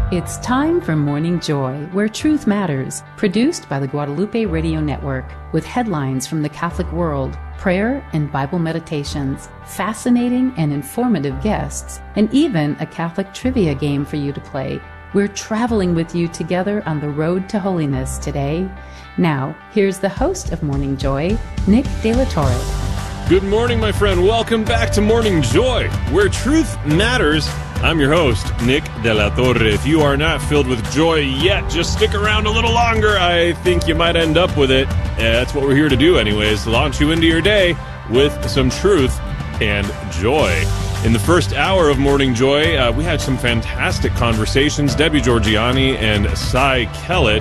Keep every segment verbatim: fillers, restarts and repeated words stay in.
It's time for Morning Joy, where truth matters, produced by the Guadalupe Radio Network, with headlines from the Catholic world, prayer and Bible meditations, fascinating and informative guests, and even a Catholic trivia game for you to play. We're traveling with you together on the road to holiness today. Now, here's the host of Morning Joy, Nick De La Torre. Good morning, my friend. Welcome back to Morning Joy, where truth matters. I'm your host, Nick De La Torre. If you are not filled with joy yet, just stick around a little longer. I think you might end up with it. Yeah, that's what we're here to do anyways, launch you into your day with some truth and joy. In the first hour of Morning Joy, uh, we had some fantastic conversations. Debbie Georgiani and Cy Kellett,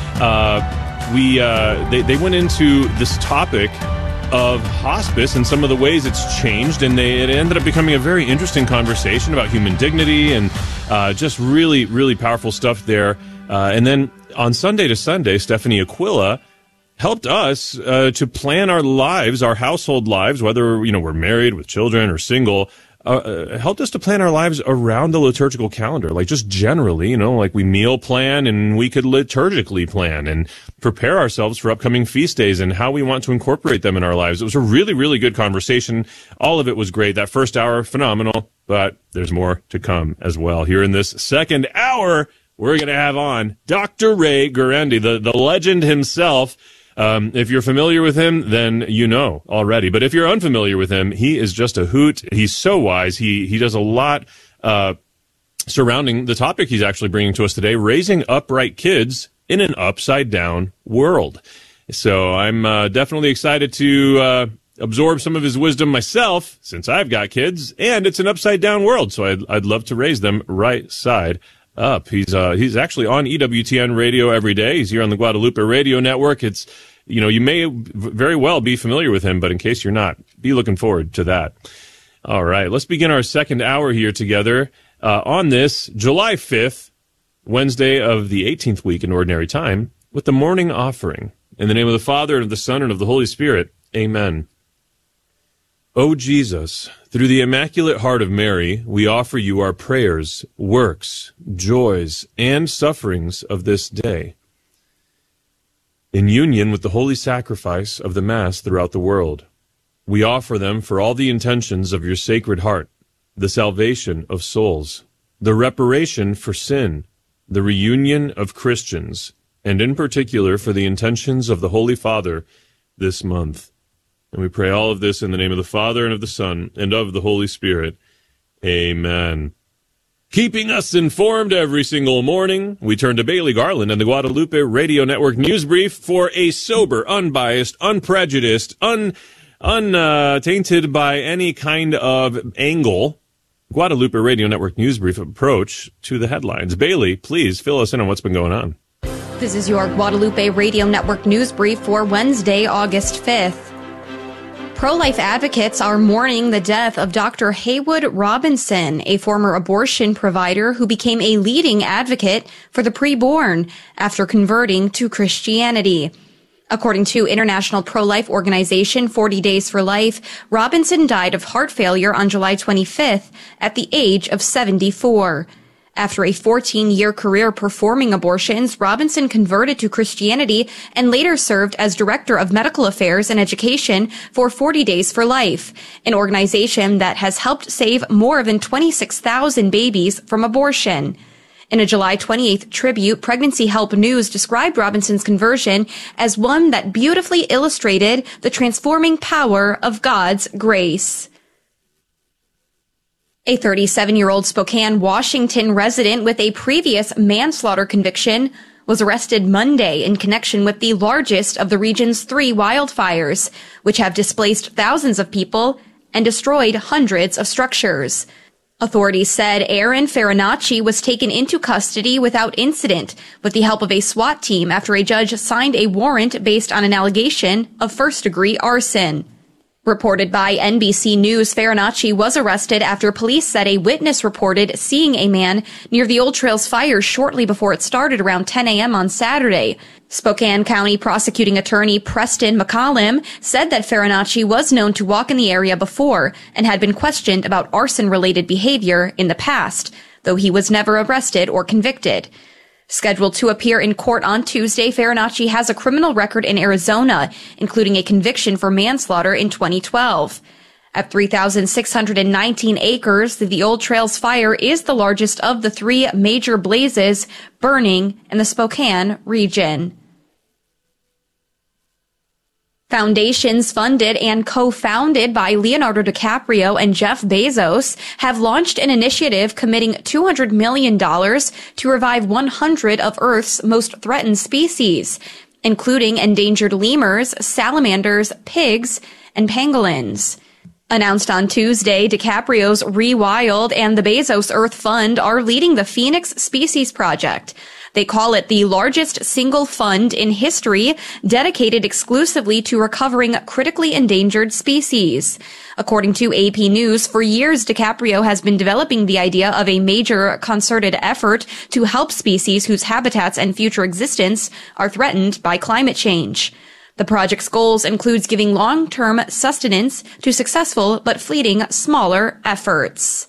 uh, we uh, they, they went into this topic of hospice and some of the ways it's changed, and they, it ended up becoming a very interesting conversation about human dignity and uh, just really, really powerful stuff there. Uh, and then on Sunday to Sunday, Stephanie Aquila helped us uh, to plan our lives, our household lives, whether you know we're married with children or single. Uh, helped us to plan our lives around the liturgical calendar, like just generally, you know, like we meal plan and we could liturgically plan and prepare ourselves for upcoming feast days and how we want to incorporate them in our lives. It was a really, really good conversation. All of it was great. That first hour, phenomenal, but there's more to come as well. Here in this second hour, we're going to have on Doctor Ray Guarendi, the, the legend himself. Um, if you're familiar with him, then you know already. But if you're unfamiliar with him, he is just a hoot. He's so wise. He he does a lot uh, surrounding the topic he's actually bringing to us today, raising upright kids in an upside-down world. So I'm uh, definitely excited to uh, absorb some of his wisdom myself, since I've got kids, and it's an upside-down world, so I'd, I'd love to raise them right side up. He's uh he's actually on E W T N radio every day. He's here on the Guadalupe Radio Network. It's, you know, you may very well be familiar with him, but in case you're not, be looking forward to that. All right, let's begin our second hour here together uh, on this July fifth, Wednesday of the eighteenth week in Ordinary Time, with the morning offering. In the name of the Father, and of the Son, and of the Holy Spirit, amen. O Jesus, through the Immaculate Heart of Mary, we offer you our prayers, works, joys, and sufferings of this day. In union with the holy sacrifice of the Mass throughout the world, we offer them for all the intentions of your Sacred Heart, the salvation of souls, the reparation for sin, the reunion of Christians, and in particular for the intentions of the Holy Father this month. And we pray all of this in the name of the Father, and of the Son, and of the Holy Spirit. Amen. Keeping us informed every single morning, we turn to Bailey Garland and the Guadalupe Radio Network News Brief for a sober, unbiased, unprejudiced, un, untainted uh, by any kind of angle, Guadalupe Radio Network News Brief approach to the headlines. Bailey, please fill us in on what's been going on. This is your Guadalupe Radio Network News Brief for Wednesday, August fifth. Pro-life advocates are mourning the death of Doctor Haywood Robinson, a former abortion provider who became a leading advocate for the preborn after converting to Christianity. According to international pro-life organization forty days for life, Robinson died of heart failure on July twenty-fifth at the age of seventy-four. After a fourteen-year career performing abortions, Robinson converted to Christianity and later served as Director of Medical Affairs and Education for forty days for life, an organization that has helped save more than twenty-six thousand babies from abortion. In a July twenty-eighth tribute, Pregnancy Help News described Robinson's conversion as one that beautifully illustrated the transforming power of God's grace. A thirty-seven-year-old Spokane, Washington resident with a previous manslaughter conviction was arrested Monday in connection with the largest of the region's three wildfires, which have displaced thousands of people and destroyed hundreds of structures. Authorities said Aaron Farinacci was taken into custody without incident with the help of a SWAT team after a judge signed a warrant based on an allegation of first-degree arson. Reported by N B C News, Farinacci was arrested after police said a witness reported seeing a man near the Old Trails fire shortly before it started around ten a.m. on Saturday. Spokane County prosecuting attorney Preston McCollum said that Farinacci was known to walk in the area before and had been questioned about arson-related behavior in the past. though he was never arrested or convicted. Scheduled to appear in court on Tuesday, Farinacci has a criminal record in Arizona, including a conviction for manslaughter in twenty twelve. At three thousand six hundred nineteen acres, the Old Trails fire is the largest of the three major blazes burning in the Spokane region. Foundations funded and co-founded by Leonardo DiCaprio and Jeff Bezos have launched an initiative committing two hundred million dollars to revive one hundred of Earth's most threatened species, including endangered lemurs, salamanders, pigs, and pangolins. Announced on Tuesday, DiCaprio's Rewild and the Bezos Earth Fund are leading the Phoenix Species Project. They call it the largest single fund in history dedicated exclusively to recovering critically endangered species. According to A P News, for years DiCaprio has been developing the idea of a major concerted effort to help species whose habitats and future existence are threatened by climate change. The project's goals includes giving long-term sustenance to successful but fleeting smaller efforts.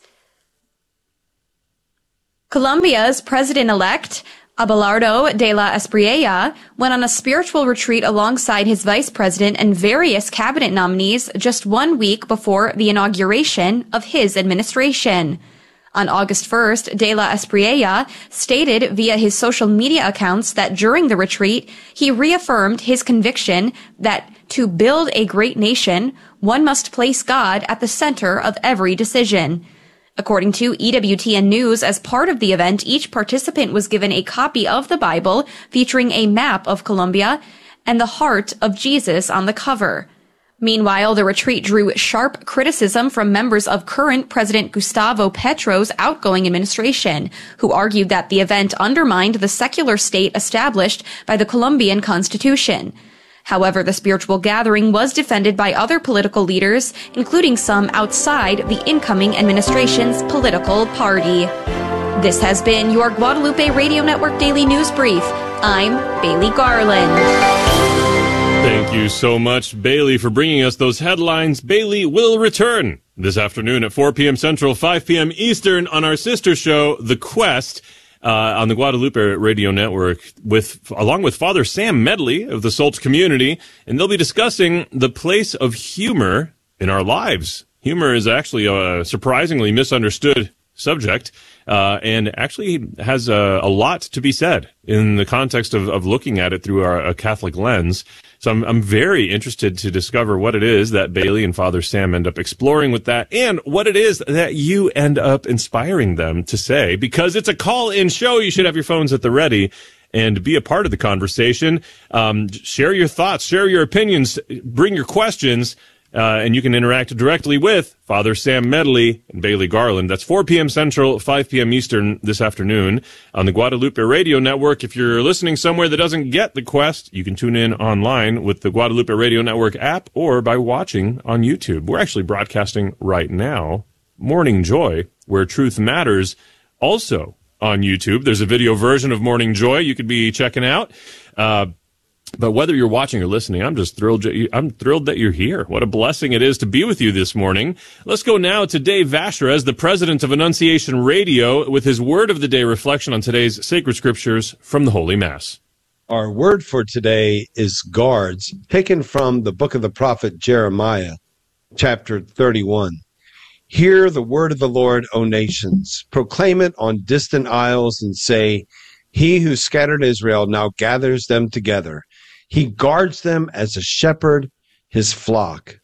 Colombia's president-elect Abelardo de la Espriella went on a spiritual retreat alongside his vice president and various cabinet nominees just one week before the inauguration of his administration. On August first, de la Espriella stated via his social media accounts that during the retreat, he reaffirmed his conviction that to build a great nation, one must place God at the center of every decision. According to E W T N News, as part of the event, each participant was given a copy of the Bible featuring a map of Colombia and the heart of Jesus on the cover. Meanwhile, the retreat drew sharp criticism from members of current President Gustavo Petro's outgoing administration, who argued that the event undermined the secular state established by the Colombian Constitution. However, the spiritual gathering was defended by other political leaders, including some outside the incoming administration's political party. This has been your Guadalupe Radio Network Daily News Brief. I'm Bailey Garland. Thank you so much, Bailey, for bringing us those headlines. Bailey will return this afternoon at four p.m. Central, five p.m. Eastern on our sister show, The Quest, uh, on the Guadalupe Radio Network, with along with Father Sam Medley of the Salt Community, and they'll be discussing the place of humor in our lives. Humor is actually a surprisingly misunderstood subject, uh, and actually has a, a lot to be said in the context of, of looking at it through our, a Catholic lens. So I'm, I'm very interested to discover what it is that Bailey and Father Sam end up exploring with that, and what it is that you end up inspiring them to say, because it's a call-in show. You should have your phones at the ready and be a part of the conversation. Um, share your thoughts, share your opinions, bring your questions. Uh, and you can interact directly with Father Sam Medley and Bailey Garland. That's four p.m. Central, five p.m. Eastern this afternoon on the Guadalupe Radio Network. If you're listening somewhere that doesn't get the Quest, you can tune in online with the Guadalupe Radio Network app or by watching on YouTube. We're actually broadcasting right now, Morning Joy, where truth matters, also on YouTube. There's a video version of Morning Joy you could be checking out. Uh, But whether you're watching or listening, I'm just thrilled. I'm thrilled that you're here. What a blessing it is to be with you this morning. Let's go now to Dave Vashrez, the president of Annunciation Radio, with his Word of the Day reflection on today's sacred scriptures from the Holy Mass. Our word for today is guards, taken from the book of the prophet Jeremiah, chapter thirty-one. Hear the word of the Lord, O nations. Proclaim it on distant isles and say, He who scattered Israel now gathers them together. He guards them as a shepherd his flock.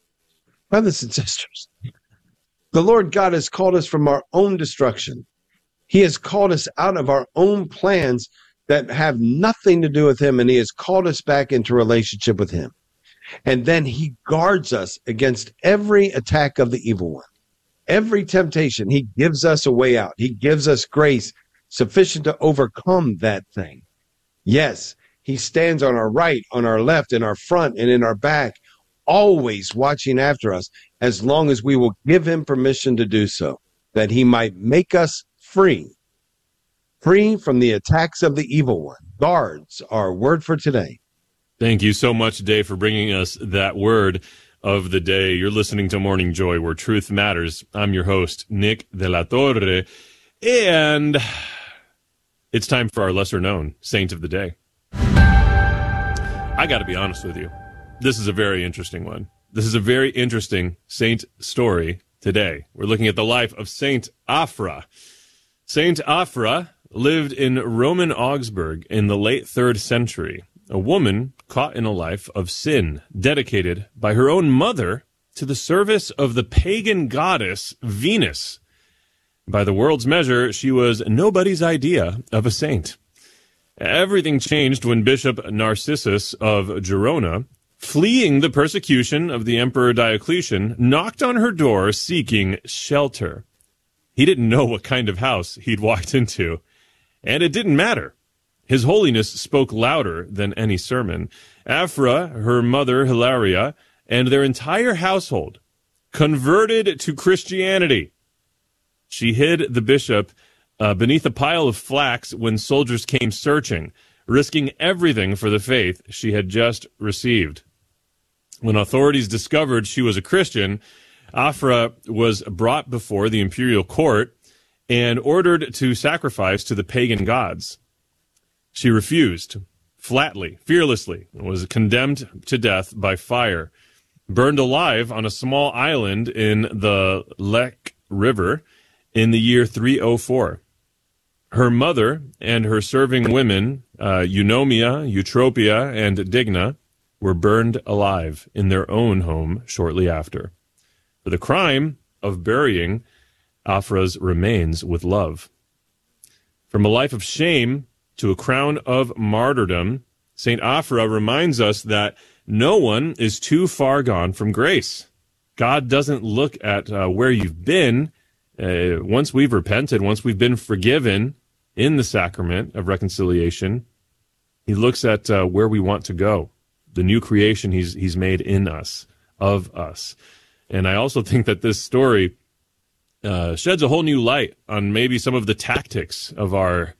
Brothers and sisters, the Lord God has called us from our own destruction. He has called us out of our own plans that have nothing to do with him, and he has called us back into relationship with him. And then he guards us against every attack of the evil one. Every temptation, he gives us a way out. He gives us grace sufficient to overcome that thing. Yes, he stands on our right, on our left, in our front, and in our back, always watching after us, as long as we will give him permission to do so, that he might make us free, free from the attacks of the evil one. Guards, our word for today. Thank you so much, Dave, for bringing us that word of the day. You're listening to Morning Joy, where truth matters. I'm your host, Nick de la Torre. And it's time for our lesser-known saint of the day. I got to be honest with you. This is a very interesting one. This is a very interesting saint story today. We're looking at the life of Saint Afra. Saint Afra lived in Roman Augsburg in the late third century, a woman caught in a life of sin, dedicated by her own mother to the service of the pagan goddess Venus. By the world's measure, she was nobody's idea of a saint. Everything changed when Bishop Narcissus of Gerona, fleeing the persecution of the Emperor Diocletian, knocked on her door seeking shelter. He didn't know what kind of house he'd walked into, and it didn't matter. His holiness spoke louder than any sermon. Afra, her mother Hilaria, and their entire household converted to Christianity. She hid the bishop uh, beneath a pile of flax when soldiers came searching, risking everything for the faith she had just received. When authorities discovered she was a Christian, Afra was brought before the imperial court and ordered to sacrifice to the pagan gods. She refused, flatly, fearlessly, and was condemned to death by fire, burned alive on a small island in the Lech River in the year three oh four. Her mother and her serving women, uh, Eunomia, Eutropia, and Digna, were burned alive in their own home shortly after, for the crime of burying Afra's remains with love. From a life of shame to a crown of martyrdom, Saint Afra reminds us that no one is too far gone from grace. God doesn't look at uh, where you've been. Uh, once we've repented, once we've been forgiven in the sacrament of reconciliation, he looks at uh, where we want to go, the new creation he's he's made in us, of us. And I also think that this story uh, sheds a whole new light on maybe some of the tactics of our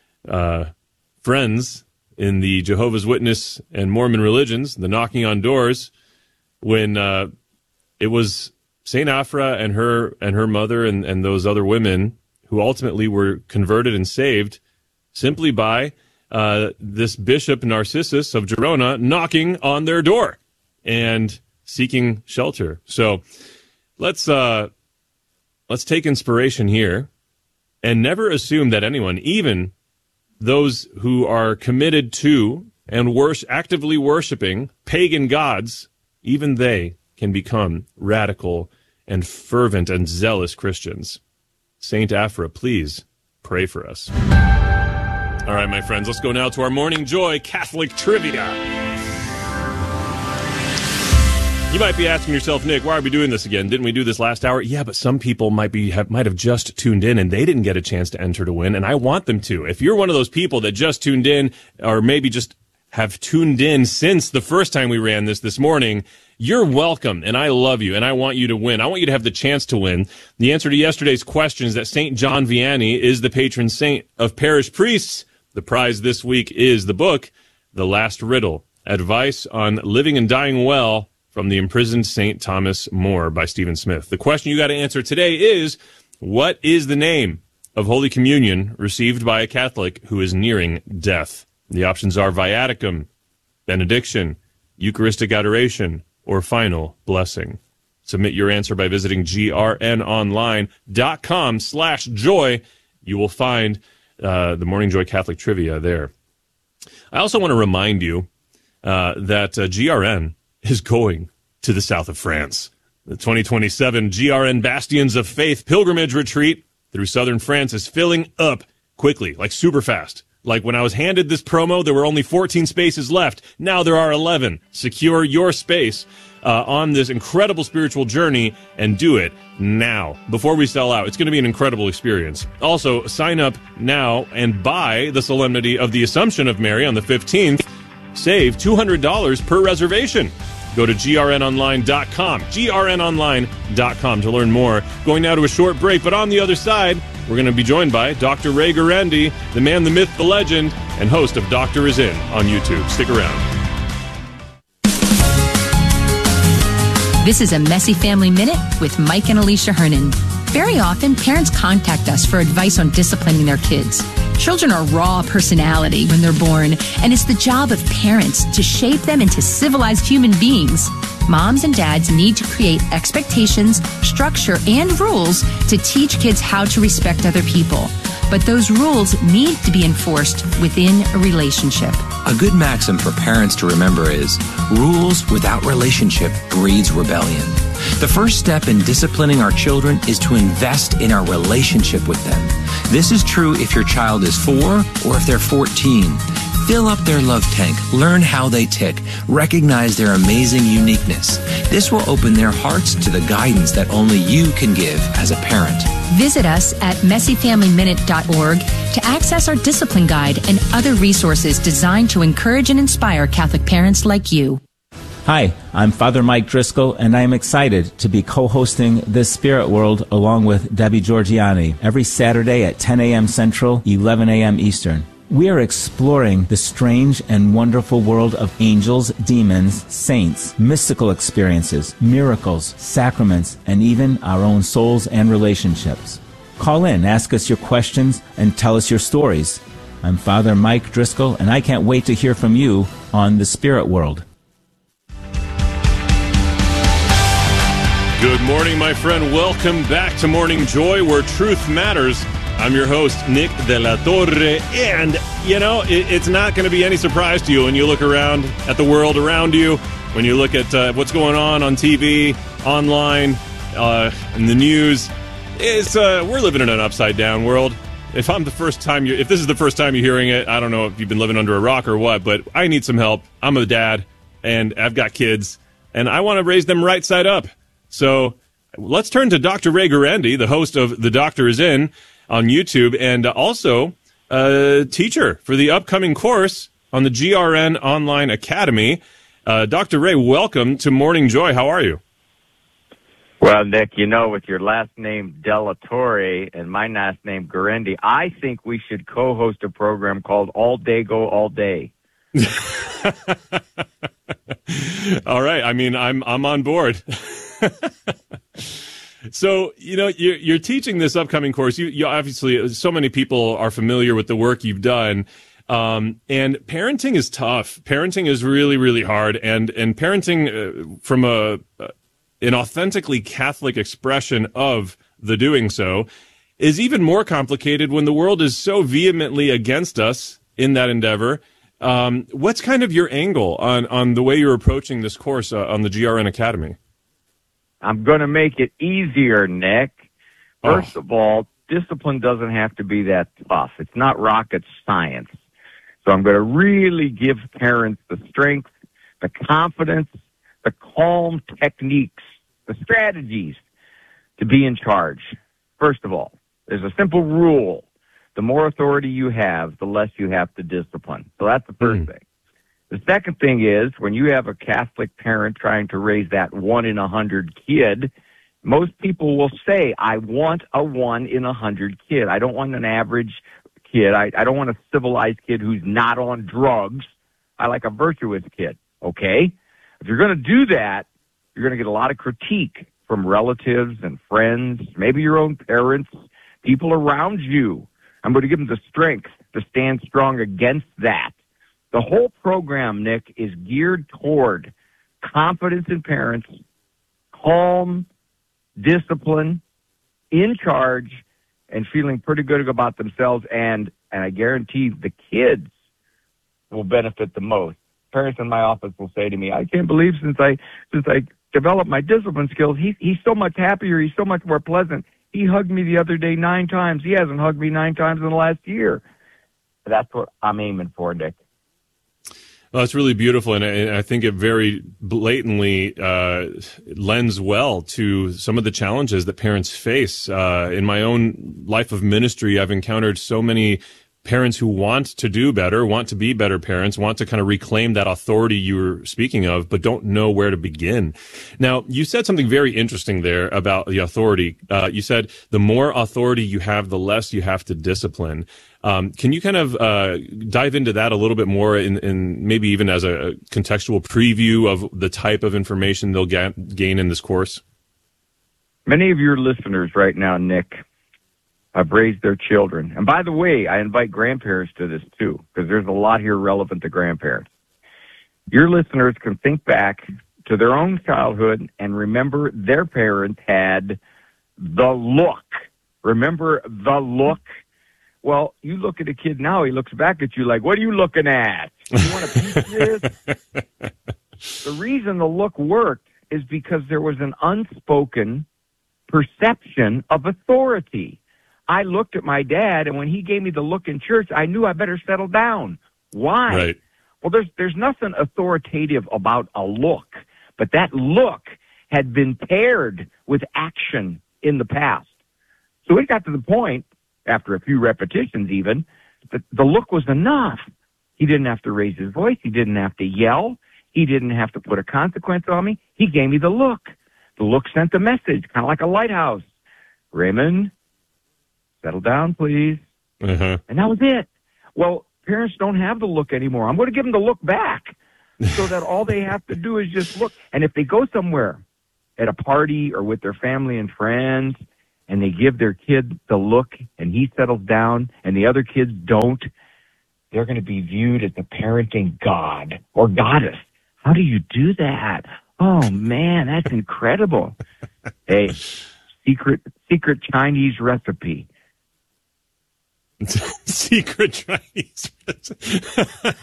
uh, friends in the Jehovah's Witness and Mormon religions, the knocking on doors, when uh, it was Saint Afra and her and her mother and, and those other women who ultimately were converted and saved simply by uh, this Bishop Narcissus of Gerona knocking on their door and seeking shelter. So let's uh, let's take inspiration here and never assume that anyone, even those who are committed to and worship, actively worshiping pagan gods, even they can become radical and fervent and zealous Christians. Saint Afra, please pray for us. All right, my friends, let's go now to our Morning Joy Catholic Trivia. You might be asking yourself, Nick, why are we doing this again? Didn't we do this last hour? Yeah, but some people might be have, might have just tuned in and they didn't get a chance to enter to win, and I want them to. If you're one of those people that just tuned in or maybe just have tuned in since the first time we ran this this morning, you're welcome, and I love you, and I want you to win. I want you to have the chance to win. The answer to yesterday's question is that Saint John Vianney is the patron saint of parish priests. The prize this week is the book, The Last Riddle, Advice on Living and Dying Well from the Imprisoned Saint Thomas More by Stephen Smith. The question you got to answer today is, what is the name of Holy Communion received by a Catholic who is nearing death? The options are Viaticum, Benediction, Eucharistic Adoration, or Final Blessing. Submit your answer by visiting grnonline.com slash joy. You will find uh, the Morning Joy Catholic Trivia there. I also want to remind you uh, that uh, G R N is going to the south of France. The twenty twenty-seven G R N Bastions of Faith Pilgrimage Retreat through southern France is filling up quickly, like super fast. Like when I was handed this promo, there were only fourteen spaces left. Now there are eleven. Secure your space uh, on this incredible spiritual journey and do it now before we sell out. It's going to be an incredible experience. Also, sign up now and buy the Solemnity of the Assumption of Mary on the fifteenth. Save two hundred dollars per reservation. Go to G R N online dot com, G R N online dot com to learn more. Going now to a short break, but on the other side, we're going to be joined by Doctor Ray Guarendi, the man, the myth, the legend, and host of Doctor Is In on YouTube. Stick around. This is a Messy Family Minute with Mike and Alicia Hernon. Very often, parents contact us for advice on disciplining their kids. Children are raw personality when they're born, and it's the job of parents to shape them into civilized human beings. Moms and dads need to create expectations, structure, and rules to teach kids how to respect other people. But those rules need to be enforced within a relationship. A good maxim for parents to remember is, rules without relationship breeds rebellion. The first step in disciplining our children is to invest in our relationship with them. This is true if your child is four or if they're fourteen. Fill up their love tank, learn how they tick, recognize their amazing uniqueness. This will open their hearts to the guidance that only you can give as a parent. Visit us at messy family minute dot org to access our discipline guide and other resources designed to encourage and inspire Catholic parents like you. Hi, I'm Father Mike Driscoll, and I am excited to be co-hosting The Spirit World along with Debbie Georgiani every Saturday at ten a.m. Central, eleven a.m. Eastern. We are exploring the strange and wonderful world of angels, demons, saints, mystical experiences, miracles, sacraments, and even our own souls and relationships. Call in, ask us your questions, and tell us your stories. I'm Father Mike Driscoll, and I can't wait to hear from you on The Spirit World. Good morning, my friend. Welcome back to Morning Joy, where truth matters. I'm your host, Nick De La Torre, and, you know, it, it's not going to be any surprise to you when you look around at the world around you, when you look at uh, what's going on on T V, online, uh, in the news. It's, uh, we're living in an upside-down world. If I'm the first time you, if this is the first time you're hearing it, I don't know if you've been living under a rock or what, but I need some help. I'm a dad, and I've got kids, and I want to raise them right side up. So let's turn to Doctor Ray Guarendi, the host of The Doctor Is In on YouTube, and also a teacher for the upcoming course on the G R N Online Academy. Uh, Doctor Ray, welcome to Morning Joy. How are you? Well, Nick, you know, with your last name De La Torre and my last name Guarendi, I think we should co-host a program called All Day Go All Day. All right. I mean, I'm I'm on board. So, you know, you're, you're teaching this upcoming course. You, you obviously, so many people are familiar with the work you've done. Um, and parenting is tough. Parenting is really, really hard. And, and parenting uh, from a, uh, an authentically Catholic expression of the doing so is even more complicated when the world is so vehemently against us in that endeavor. Um, what's kind of your angle on, on the way you're approaching this course uh, on the G R N Academy? I'm going to make it easier, Nick. First oh. of all, discipline doesn't have to be that tough. It's not rocket science. So I'm going to really give parents the strength, the confidence, the calm techniques, the strategies to be in charge. First of all, there's a simple rule. The more authority you have, the less you have to discipline. So that's the first mm. thing. The second thing is, when you have a Catholic parent trying to raise that one in a hundred kid, most people will say, I want a one in a hundred kid. I don't want an average kid. I, I don't want a civilized kid who's not on drugs. I like a virtuous kid, okay? If you're going to do that, you're going to get a lot of critique from relatives and friends, maybe your own parents, people around you. I'm going to give them the strength to stand strong against that. The whole program, Nick, is geared toward confidence in parents, calm, discipline, in charge, and feeling pretty good about themselves. And, and I guarantee the kids will benefit the most. Parents in my office will say to me, I can't believe since I since I developed my discipline skills, he, he's so much happier, he's so much more pleasant. He hugged me the other day nine times. He hasn't hugged me nine times in the last year. That's what I'm aiming for, Nick. Well, it's really beautiful, and I, and I think it very blatantly uh, lends well to some of the challenges that parents face. Uh, in my own life of ministry, I've encountered so many parents who want to do better, want to be better parents, want to kind of reclaim that authority you were speaking of, but don't know where to begin. Now, you said something very interesting there about the authority. Uh, you said the more authority you have, the less you have to discipline. Um, can you kind of uh, dive into that a little bit more, in, in maybe even as a contextual preview of the type of information they'll get, gain in this course? Many of your listeners right now, Nick, have raised their children. And by the way, I invite grandparents to this too, because there's a lot here relevant to grandparents. Your listeners can think back to their own childhood and remember their parents had the look. Remember the look? Well, you look at a kid now, he looks back at you like, what are you looking at? You want a piece of this? The reason the look worked is because there was an unspoken perception of authority. I looked at my dad, and when he gave me the look in church, I knew I better settle down. Why? Right. Well, there's there's nothing authoritative about a look, but that look had been paired with action in the past. So it got to the point, after a few repetitions even, that the look was enough. He didn't have to raise his voice. He didn't have to yell. He didn't have to put a consequence on me. He gave me the look. The look sent the message, kind of like a lighthouse. Raymond, settle down, please. Uh-huh. And that was it. Well, parents don't have the look anymore. I'm going to give them the look back so that all they have to do is just look. And if they go somewhere at a party or with their family and friends and they give their kid the look and he settles down and the other kids don't, they're going to be viewed as the parenting god or goddess. How do you do that? Oh, man, that's incredible. Hey, secret secret Chinese recipe. Secret Chinese recipe.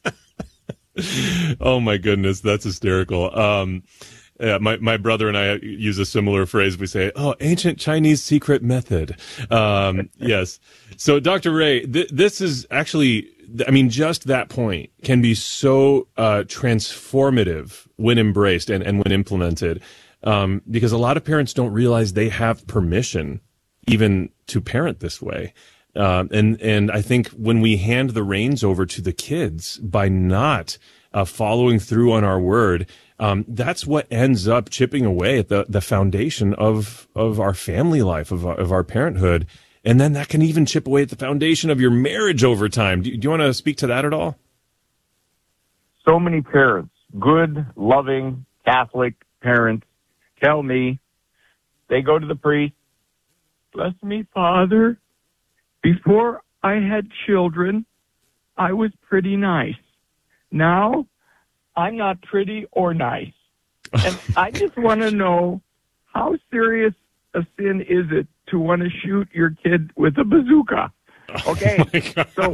Oh, my goodness, that's hysterical. Um, yeah, my, my brother and I use a similar phrase. We say, oh, ancient Chinese secret method. Um, yes. So, Doctor Ray, th- this is actually, I mean, just that point can be so uh, transformative when embraced and, and when implemented, um, because a lot of parents don't realize they have permission even to parent this way. Uh, and, and I think when we hand the reins over to the kids by not uh, following through on our word, um, that's what ends up chipping away at the, the foundation of, of our family life, of, of our parenthood. And then that can even chip away at the foundation of your marriage over time. Do, do you want to speak to that at all? So many parents, good, loving, Catholic parents, tell me they go to the priest, bless me, Father. Before I had children, I was pretty nice. Now, I'm not pretty or nice. And I just want to know, how serious a sin is it to want to shoot your kid with a bazooka? Okay, oh so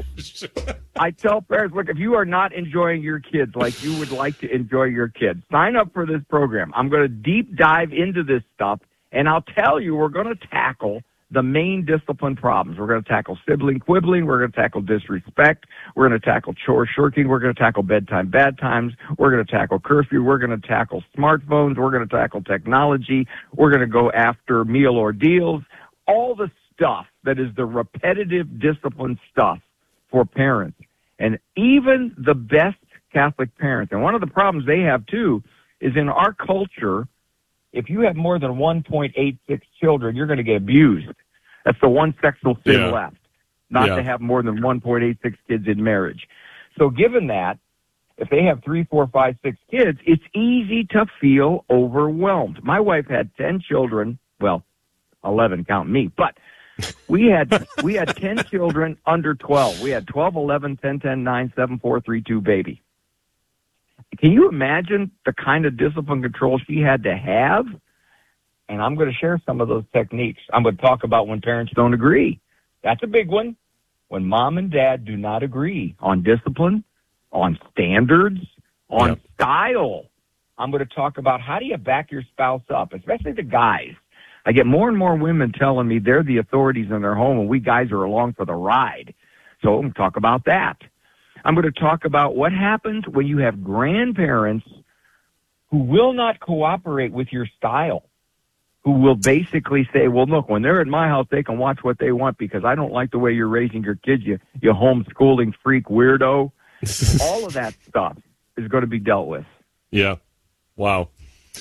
I tell parents, look, if you are not enjoying your kids like you would like to enjoy your kids, sign up for this program. I'm going to deep dive into this stuff, and I'll tell you we're going to tackle the main discipline problems. We're going to tackle sibling quibbling. We're going to tackle disrespect. We're going to tackle chore shirking. We're going to tackle bedtime bad times. We're going to tackle curfew. We're going to tackle smartphones. We're going to tackle technology. We're going to go after meal ordeals. All the stuff that is the repetitive discipline stuff for parents. And even the best Catholic parents, and one of the problems they have too, is in our culture, if you have more than one point eight six children, you're going to get abused. That's the one sexual sin Yeah. left, not Yeah. to have more than one point eight six kids in marriage. So given that, if they have three, four, five, six kids, it's easy to feel overwhelmed. My wife had ten children, well, eleven, count me, but we had we had ten children under twelve. We had twelve, eleven, ten, ten, nine, seven, four, three, two baby. Can you imagine the kind of discipline control she had to have? And I'm going to share some of those techniques. I'm going to talk about when parents don't agree. That's a big one. When mom and dad do not agree on discipline, on standards, on Yep. style. I'm going to talk about how do you back your spouse up, especially the guys. I get more and more women telling me they're the authorities in their home and we guys are along for the ride. So I'm going to talk about that. I'm going to talk about what happens when you have grandparents who will not cooperate with your style, who will basically say, well, look, when they're at my house, they can watch what they want because I don't like the way you're raising your kids, you, you homeschooling freak weirdo. All of that stuff is going to be dealt with. Yeah. Wow.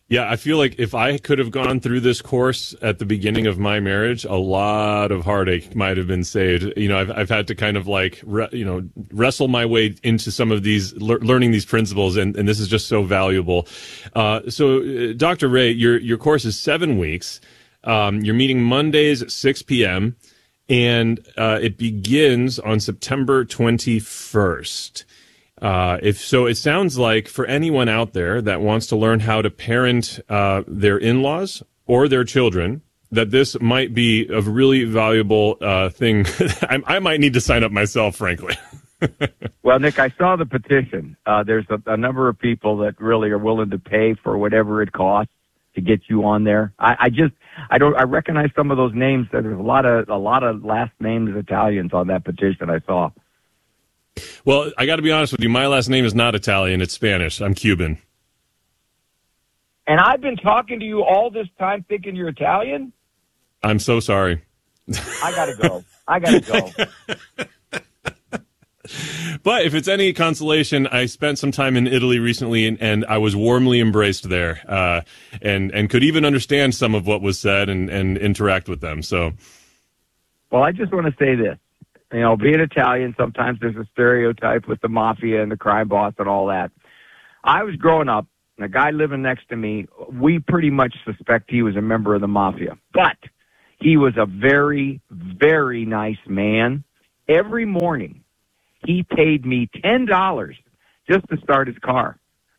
Yeah, I feel like if I could have gone through this course at the beginning of my marriage, a lot of heartache might have been saved. You know, I've I've had to kind of like re, you know wrestle my way into some of these le- learning these principles, and, and this is just so valuable. Uh, so, uh, Doctor Ray, your your course is seven weeks. Um, you're meeting Mondays at six p.m. and uh, it begins on September twenty-first. Uh, if so, it sounds like for anyone out there that wants to learn how to parent uh, their in-laws or their children, that this might be a really valuable uh, thing. I, I might need to sign up myself, frankly. Well, Nick, I saw the petition. Uh, there's a, a number of people that really are willing to pay for whatever it costs to get you on there. I, I just, I don't, I recognize some of those names. There's a lot of, a lot of last names Italians on that petition I saw. Well, I got to be honest with you. My last name is not Italian. It's Spanish. I'm Cuban. And I've been talking to you all this time thinking you're Italian? I'm so sorry. I got to go. I got to go. But if it's any consolation, I spent some time in Italy recently, and, and I was warmly embraced there, uh, and, and could even understand some of what was said and, and interact with them. So, well, I just want to say this. You know, being Italian, sometimes there's a stereotype with the mafia and the crime boss and all that. I was growing up, and a guy living next to me, we pretty much suspect he was a member of the mafia. But he was a very, very nice man. Every morning, he paid me ten dollars just to start his car.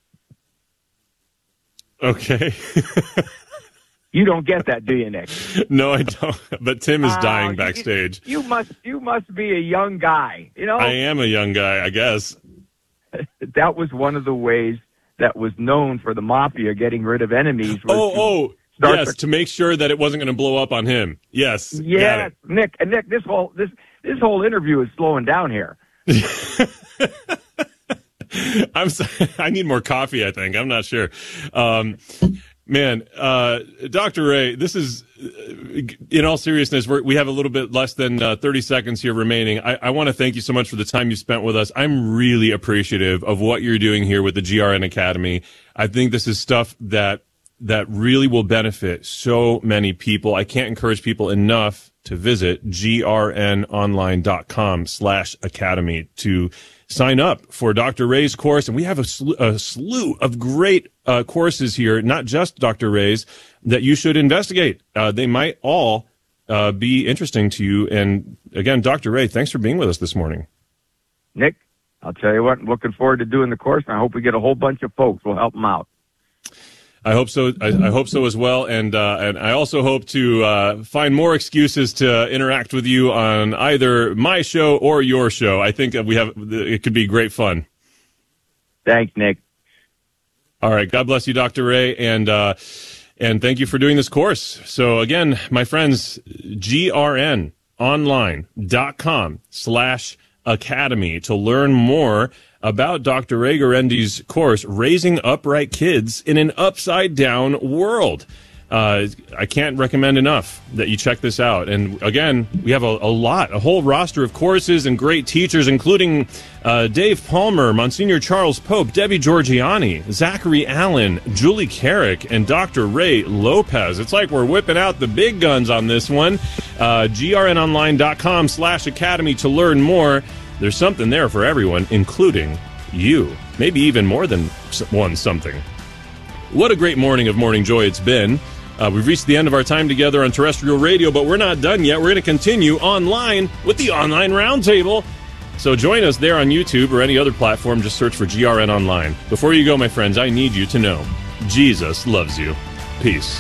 Okay. You don't get that, do you, Nick? No, I don't. But Tim is dying uh, backstage. You, you must you must be a young guy, you know? I am a young guy, I guess. That was one of the ways that was known for the mafia getting rid of enemies. Was oh, oh, yes, their... to make sure that it wasn't going to blow up on him. Yes. Yes, Nick. And Nick, this whole this this whole interview is slowing down here. I'm sorry. I need more coffee, I think. I'm not sure. Um, man, uh, Doctor Ray, this is, in all seriousness, we're, we have a little bit less than uh, thirty seconds here remaining. I, I want to thank you so much for the time you spent with us. I'm really appreciative of what you're doing here with the G R N Academy. I think this is stuff that that really will benefit so many people. I can't encourage people enough to visit grnonline.com slash academy to sign up for Doctor Ray's course. And we have a, sl- a slew of great uh, courses here, not just Doctor Ray's, that you should investigate. Uh, they might all uh, be interesting to you. And again, Doctor Ray, thanks for being with us this morning. Nick, I'll tell you what, I'm looking forward to doing the course, and I hope we get a whole bunch of folks. We'll help them out. I hope so. I, I hope so as well, and uh, and I also hope to uh, find more excuses to interact with you on either my show or your show. I think we have it could be great fun. Thanks, Nick. All right. God bless you, Doctor Ray, and uh, and thank you for doing this course. So again, my friends, grnonline.com slash academy to learn more about Doctor Ray Guarendi's course, Raising Upright Kids in an Upside Down World. Uh, I can't recommend enough that you check this out. And again, we have a, a lot, a whole roster of courses and great teachers, including uh, Dave Palmer, Monsignor Charles Pope, Debbie Georgiani, Zachary Allen, Julie Carrick, and Doctor Ray Lopez. It's like we're whipping out the big guns on this one. Uh, grnonline.com slash academy to learn more. There's something there for everyone, including you. Maybe even more than one something. What a great morning of Morning Joy it's been. Uh, we've reached the end of our time together on terrestrial radio, but we're not done yet. We're going to continue online with the Online Roundtable. So join us there on YouTube or any other platform. Just search for G R N Online. Before you go, my friends, I need you to know Jesus loves you. Peace.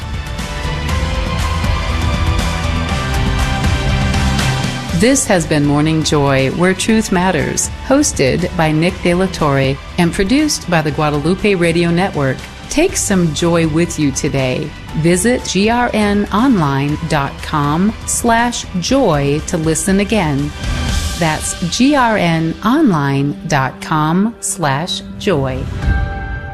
This has been Morning Joy, Where Truth Matters, hosted by Nick De La Torre and produced by the Guadalupe Radio Network. Take some joy with you today. Visit grnonline.com slash joy to listen again. That's grnonline.com slash joy.